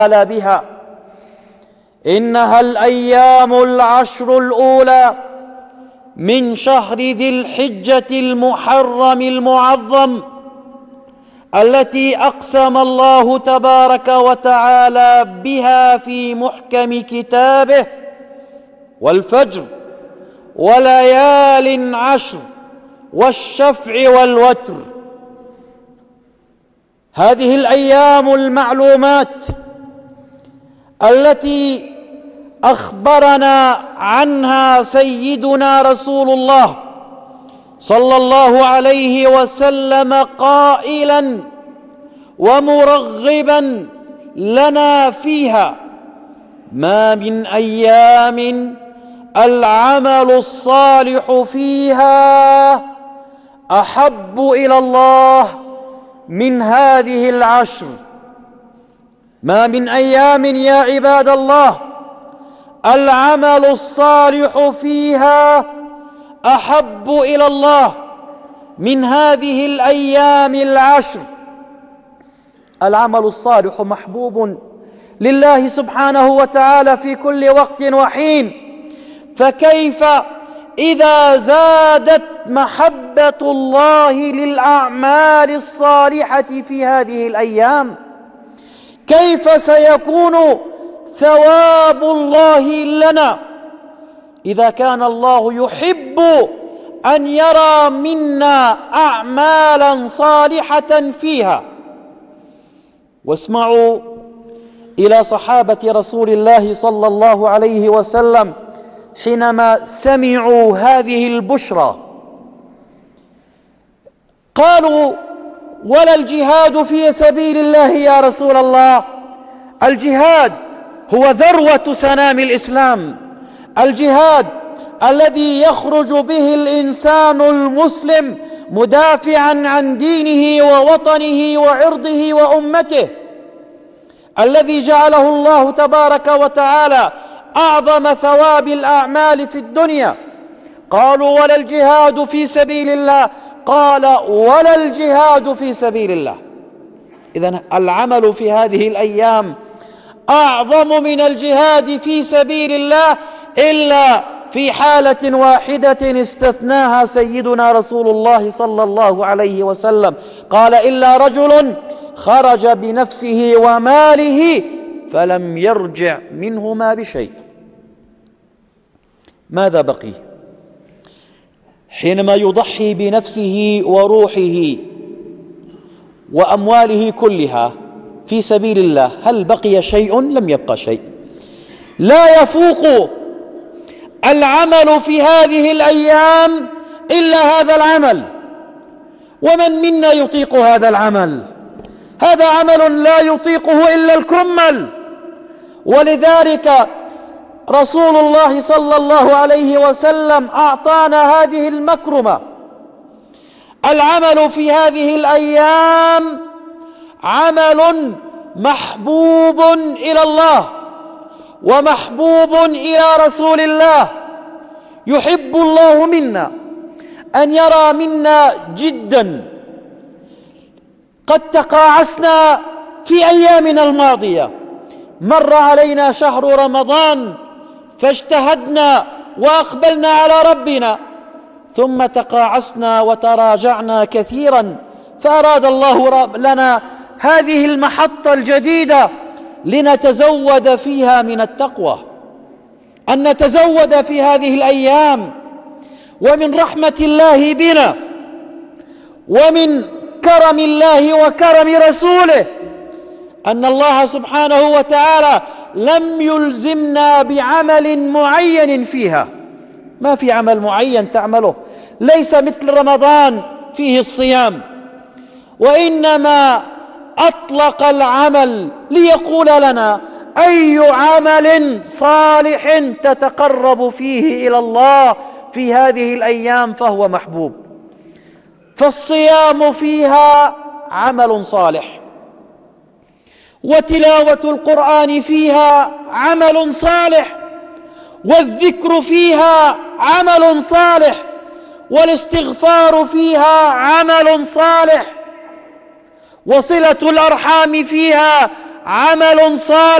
بها. إنها الأيام العشر الأولى من شهر ذي الحجة المحرم المعظم، التي أقسم الله تبارك وتعالى بها في محكم كتابه: والفجر وليال عشر والشفع والوتر. هذه الأيام المعلومات التي أخبرنا عنها سيدنا رسول الله صلى الله عليه وسلم قائلا ومرغبا لنا فيها: ما من أيام العمل الصالح فيها أحب إلى الله من هذه العشر. ما من أيام يا عباد الله العمل الصالح فيها أحب إلى الله من هذه الأيام العشر. العمل الصالح محبوب لله سبحانه وتعالى في كل وقت وحين، فكيف إذا زادت محبة الله للأعمال الصالحة في هذه الأيام؟ كيف سيكون ثواب الله لنا إذا كان الله يحب أن يرى منا أعمالا صالحة فيها؟ واسمعوا إلى صحابة رسول الله صلى الله عليه وسلم حينما سمعوا هذه البشرى قالوا: ولا الجهاد في سبيل الله يا رسول الله؟ الجهاد هو ذروة سنام الإسلام، الجهاد الذي يخرج به الإنسان المسلم مدافعا عن دينه ووطنه وعرضه وأمته، الذي جعله الله تبارك وتعالى أعظم ثواب الأعمال في الدنيا. قالوا: ولا الجهاد في سبيل الله؟ قال: ولا الجهاد في سبيل الله. إذن العمل في هذه الأيام أعظم من الجهاد في سبيل الله، إلا في حالة واحدة استثناها سيدنا رسول الله صلى الله عليه وسلم، قال: إلا رجل خرج بنفسه وماله فلم يرجع منهما بشيء. ماذا بقي حينما يضحي بنفسه وروحه وأمواله كلها في سبيل الله؟ هل بقي شيء؟ لم يبقى شيء. لا يفوق العمل في هذه الأيام إلا هذا العمل. ومن منا يطيق هذا العمل؟ هذا عمل لا يطيقه إلا الكمل. ولذلك رسول الله صلى الله عليه وسلم أعطانا هذه المكرمة. العمل في هذه الأيام عمل محبوب إلى الله ومحبوب إلى رسول الله. يحب الله منا أن يرى منا جدا. قد تقاعسنا في أيامنا الماضية، مر علينا شهر رمضان فاجتهدنا وأقبلنا على ربنا، ثم تقاعسنا وتراجعنا كثيرا، فأراد الله لنا هذه المحطة الجديدة لنتزود فيها من التقوى، أن نتزود في هذه الأيام. ومن رحمة الله بنا ومن كرم الله وكرم رسوله أن الله سبحانه وتعالى لم يلزمنا بعمل معين فيها. ما في عمل معين تعمله، ليس مثل رمضان فيه الصيام، وإنما أطلق العمل ليقول لنا: أي عمل صالح تتقرب فيه إلى الله في هذه الأيام فهو محبوب. فالصيام فيها عمل صالح، وتلاوة القرآن فيها عمل صالح، والذكر فيها عمل صالح، والاستغفار فيها عمل صالح، وصلة الأرحام فيها عمل صالح